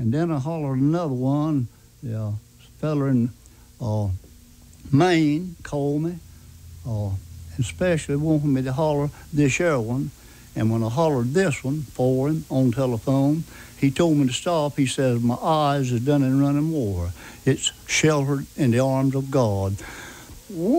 And then I hollered another one. The fella in Maine called me, especially wanted me to holler this here one. And when I hollered this one for him on telephone, he told me to stop. He says, my eyes is done in running water. It's sheltered in the arms of God.